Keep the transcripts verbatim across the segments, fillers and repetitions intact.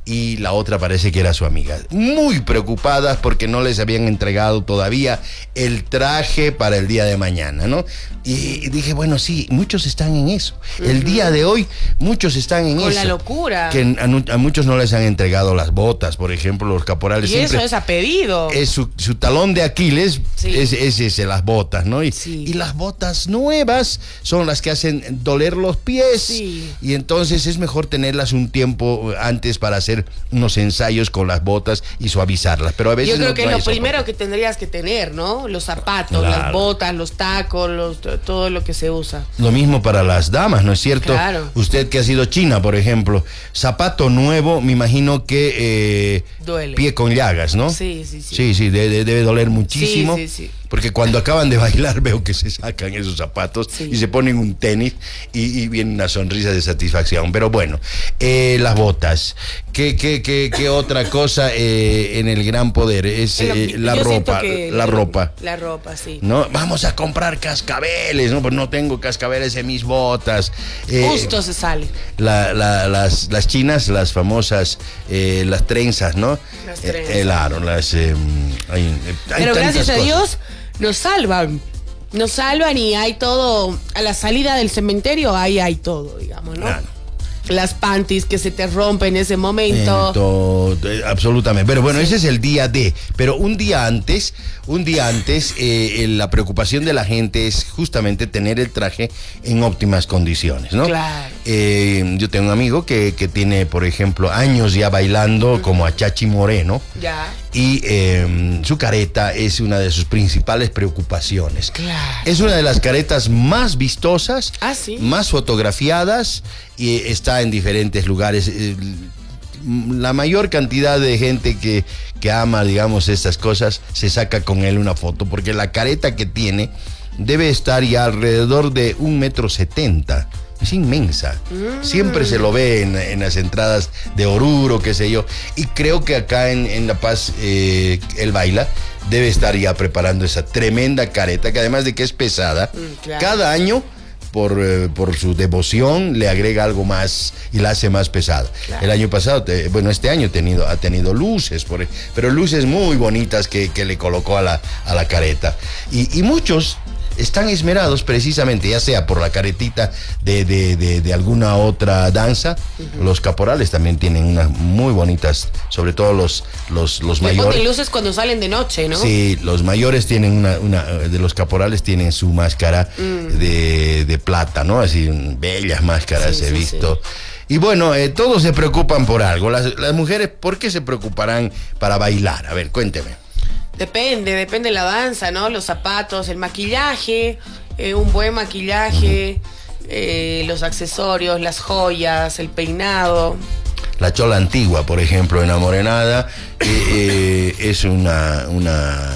y la otra parece que era su amiga. Muy preocupadas porque no les habían entregado todavía el traje para el día de mañana, ¿no? Y dije, bueno, sí, muchos están en eso. Uh-huh. El día de hoy, muchos están en Con eso. la locura. Que a, a muchos no les han entregado las botas, por ejemplo, los caporales. Y siempre eso es a pedido. Es su, su talón de Aquiles, sí. es, es ese, las botas, ¿no? Y, sí. y las botas nuevas son las que hacen doler los pies. Sí. Y entonces es mejor tenerlas un tiempo antes para hacer unos ensayos con las botas y suavizarlas. Pero a veces yo creo no que es lo soporte. primero que tendrías que tener, ¿no? Los zapatos, Claro. las botas, los tacos, los, todo lo que se usa. Lo mismo para las damas, ¿no es cierto? Claro. Usted que ha sido china, por ejemplo, zapato nuevo, me imagino que eh, duele. Pie con llagas, ¿no? Sí, sí, sí. Sí, sí, debe, debe doler muchísimo. Sí, sí, sí. Porque cuando acaban de bailar veo que se sacan esos zapatos sí. y se ponen un tenis y, y viene una sonrisa de satisfacción. Pero bueno, eh, las botas. ¿Qué, qué, qué, qué otra cosa eh, en el gran poder? Es eh, la ropa. La la ropa. La ropa, sí. ¿No? Vamos a comprar cascabeles, ¿no? Pues no tengo cascabeles en mis botas. Eh, Justo se sale. La, la, las, las chinas, las famosas, eh, las trenzas, ¿no? Las trenzas. Eh, claro, las... Eh, hay, hay Pero gracias a cosas. Dios nos salvan. Nos salvan y hay todo. A la salida del cementerio, ahí hay todo, digamos, ¿no? Claro. Las panties que se te rompen en ese momento. Todo, absolutamente. Pero bueno, sí. Ese es el día de. Pero un día antes, un día antes, eh, la preocupación de la gente es justamente tener el traje en óptimas condiciones, ¿no? Claro. Eh, yo tengo un amigo que, que tiene, por ejemplo, años ya bailando uh-huh. como a Chachi Moreno. Ya. Y eh, su careta es una de sus principales preocupaciones. Claro. Es una de las caretas más vistosas, ah, ¿sí? más fotografiadas y está en diferentes lugares. La mayor cantidad de gente que, que ama, digamos, estas cosas, se saca con él una foto, porque la careta que tiene debe estar ya alrededor de un metro setenta. Es inmensa. Mm. Siempre se lo ve en, en las entradas de Oruro, qué sé yo. Y creo que acá en, en La Paz, eh, él baila, debe estar ya preparando esa tremenda careta, que además de que es pesada, mm, claro. cada año, por, eh, por su devoción, le agrega algo más y la hace más pesada. Claro. El año pasado, te, bueno, este año ha tenido, ha tenido luces, por, pero luces muy bonitas que, que le colocó a la, a la careta. Y, y muchos están esmerados precisamente, ya sea por la caretita de, de, de, de alguna otra danza. Uh-huh. Los caporales también tienen unas muy bonitas, sobre todo los, los, los mayores. Ponen luces cuando salen de noche, ¿no? Sí, los mayores tienen una, una de los caporales tienen su máscara mm. de, de plata, ¿no? Así, bellas máscaras sí, he sí, visto. Sí. Y bueno, eh, todos se preocupan por algo. Las, las mujeres, ¿por qué se preocuparán para bailar? A ver, cuénteme. Depende, depende de la danza, ¿no? Los zapatos, el maquillaje, eh, un buen maquillaje, uh-huh. eh, los accesorios, las joyas, el peinado. La chola antigua, por ejemplo, en Amorenada, eh, eh, es una, una,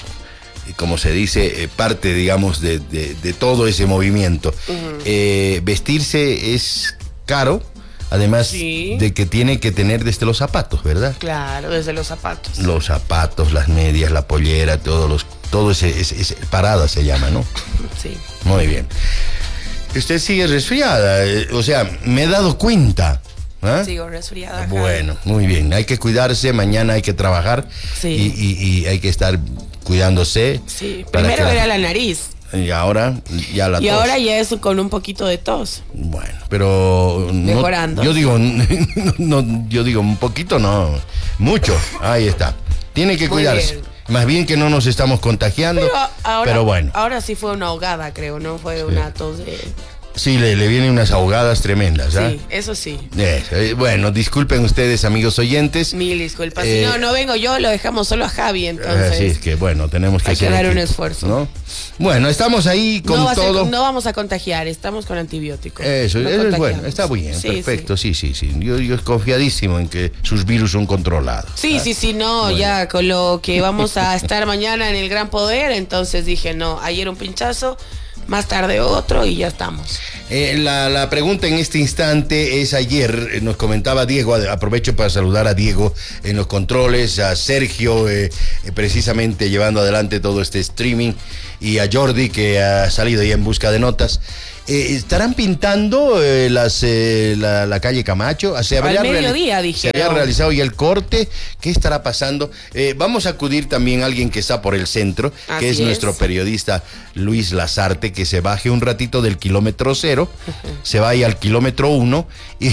como se dice, eh, parte, digamos, de, de, de todo ese movimiento. Uh-huh. Eh, vestirse es caro. Además sí. de que tiene que tener desde los zapatos, ¿verdad? Claro, desde los zapatos. Los zapatos, las medias, la pollera, todos los, todo ese, ese, ese parada se llama, ¿no? Sí. Muy bien. Usted sigue resfriada, eh, o sea, me he dado cuenta. ¿Ah? Sigo resfriada. Bueno, muy bien. Hay que cuidarse, mañana hay que trabajar sí. y, y, y hay que estar cuidándose. Sí, primero era la nariz. Y ahora ya la y tos. ahora ya es con un poquito de tos. Bueno, pero mejorando. No, yo digo, no, yo digo un poquito, no, mucho. Ahí está. Tiene que Muy cuidarse. Bien. Más bien que no nos estamos contagiando. Pero, ahora, pero bueno. Ahora sí fue una ahogada, creo, no fue sí. una tos de. Sí, le, le vienen unas ahogadas tremendas, ¿ah? Sí, eso sí. Eh, bueno, disculpen ustedes, amigos oyentes. Mil disculpas. Eh, si no, no vengo yo, lo dejamos solo a Javi, entonces. Así es que, bueno, tenemos que hay hacer que dar equipo, un esfuerzo. ¿no? Bueno, estamos ahí con no todo. Ser, no vamos a contagiar, estamos con antibióticos. Eso, no eso es bueno, está bien, sí, perfecto, sí, sí, sí. sí. Yo, yo confiadísimo en que sus virus son controlados. Sí, ¿ah? sí, sí, no, bueno. ya con lo que vamos a estar mañana en el Gran Poder, entonces dije, no, ayer un pinchazo. Más tarde otro y ya estamos. Eh, la, la pregunta en este instante es ayer, eh, nos comentaba Diego, aprovecho para saludar a Diego en los controles, a Sergio eh, eh, precisamente llevando adelante todo este streaming y a Jordi que ha salido ya en busca de notas. Eh, ¿Estarán pintando eh, las, eh, la, la calle Camacho? Se Al mediodía, reali- dijeron. Se había realizado ya el corte. ¿Qué estará pasando? Eh, vamos a acudir también a alguien que está por el centro, Así que es, es nuestro periodista Luis Lazarte, que se baje un ratito del kilómetro cero, se vaya al kilómetro uno y,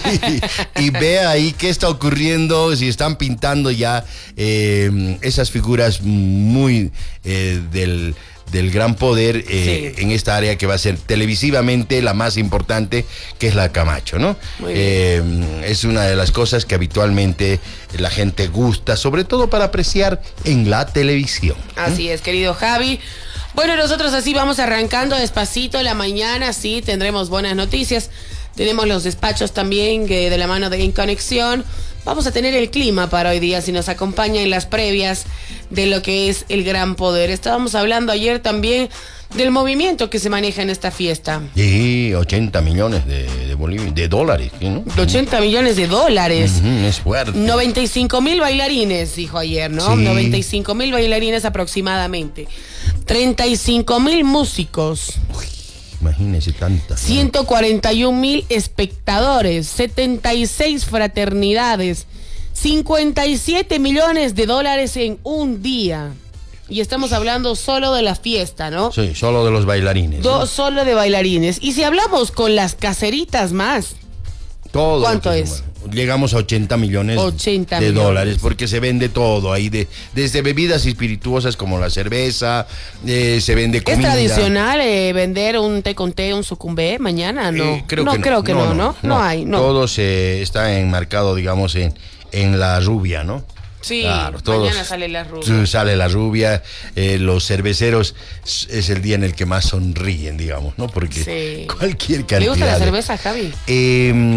y vea ahí qué está ocurriendo, si están pintando ya eh, esas figuras muy eh, del... del gran poder eh, Sí. en esta área que va a ser televisivamente la más importante, que es la Camacho, ¿no? Muy Eh, es una de las cosas que habitualmente la gente gusta, sobre todo para apreciar en la televisión. Así es, querido Javi. Bueno, nosotros así vamos arrancando despacito la mañana, sí, tendremos buenas noticias. Tenemos los despachos también que de la mano de Inconexión. Vamos a tener el clima para hoy día, si nos acompaña en las previas de lo que es el gran poder. Estábamos hablando ayer también del movimiento que se maneja en esta fiesta. Y ochenta millones de, de, Bolivia, de dólares, ¿no? ochenta millones de dólares. Ujú, es fuerte. noventa y cinco mil bailarines, dijo ayer, ¿no? Sí. noventa y cinco mil bailarines aproximadamente. treinta y cinco mil músicos. Uy, imagínese tantas. ¿no? ciento cuarenta y un mil espectadores, setenta y seis fraternidades, cincuenta y siete millones de dólares en un día. Y estamos hablando solo de la fiesta, ¿no? Sí, solo de los bailarines. Dos ¿no? solo de bailarines. Y si hablamos con las caseritas más, Todo ¿cuánto lo que- es? bueno, llegamos a ochenta millones ochenta de millones. dólares, porque se vende todo ahí, de, desde bebidas espirituosas como la cerveza, eh, se vende ¿es comida. tradicional eh, vender un té con té, un sucumbé mañana? No, Eh, creo no, que no. creo que no, ¿no? No, hay, no. Todo se está enmarcado, digamos, en, en la rubia, ¿no? Sí, Claro, todos- mañana sale la rubia. Sale la rubia, eh, los cerveceros es es el día en el que más sonríen, digamos, ¿no? Porque Sí. cualquier cantidad. ¿Le gusta la de- cerveza, Javi? Eh,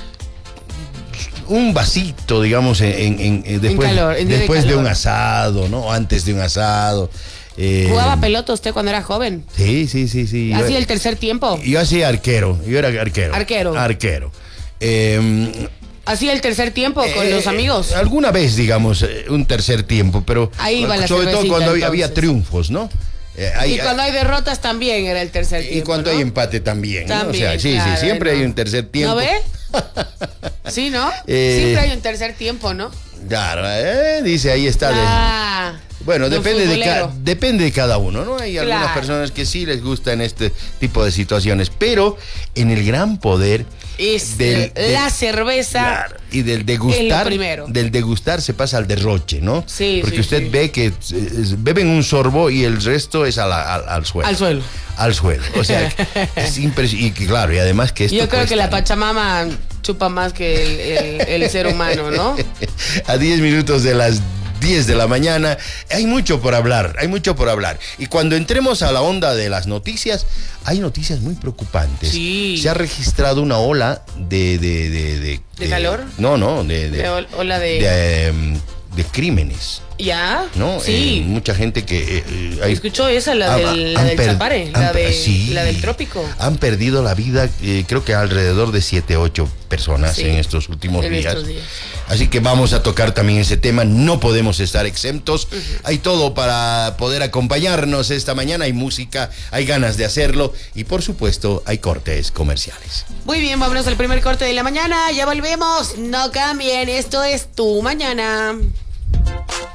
un vasito, digamos, en, en- en- después, calor, en día de después de, calor. un asado, ¿no? O antes de un asado. eh, ¿Jugaba pelota usted cuando era joven? Sí, sí, sí, sí. Yo- ¿Hacía el tercer tiempo? Yo hacía arquero, yo era arquero. Arquero. Arquero. Eh, ¿Hacía el tercer tiempo con eh, los amigos? Alguna vez, digamos, eh, un tercer tiempo, pero Ahí va la sobre todo cervecita, cuando había, había entonces. triunfos, ¿no? Eh, hay- Y cuando hay derrotas también era el tercer y tiempo, cuando ¿no? hay empate también, ¿no? También, O sea, sí, claro, sí, siempre ¿no? hay un tercer tiempo. ¿No ve? Sí, ¿no? Eh, Siempre hay un tercer tiempo, ¿no? Claro, eh, dice, ahí está. de- Ah, Bueno, de un depende de, futbolero. ca- depende de cada uno, ¿no? Hay algunas Claro. personas que sí les gustan este tipo de situaciones, pero en el gran poder Es del- eh, la del- cerveza. claro, y del degustar, primero. del degustar se pasa al derroche, ¿no? Sí, Porque sí, usted sí. ve que eh, beben un sorbo y el resto es a la- al, al suelo. Al suelo. Al suelo. O sea, es impresionante. Y que, claro, y además que esto Yo creo que la cuesta, ¿no? Pachamama chupa más que el, el- el ser humano, ¿no? A diez minutos de las diez de la mañana. Hay mucho por hablar, hay mucho por hablar. Y cuando entremos a la onda de las noticias, hay noticias muy preocupantes. Sí. Se ha registrado una ola de... ¿De, de, de, ¿De calor? No, no, de... de, De ol- ola de- de, em, de crímenes, ¿Ya? ¿no? Sí. Eh, mucha gente que... eh, eh, hay- ¿Escuchó esa, la han- del, la han del per- Chapare? han La, per- de, sí. la del trópico. Han perdido la vida, eh, creo que alrededor de siete, ocho personas Sí, en estos últimos en días. estos días. Así que vamos a tocar también ese tema, no podemos estar exentos. Hay todo para poder acompañarnos esta mañana, hay música, hay ganas de hacerlo y por supuesto hay cortes comerciales. Muy bien, vámonos al primer corte de la mañana. Ya volvemos. No cambien. Esto es Tu Mañana.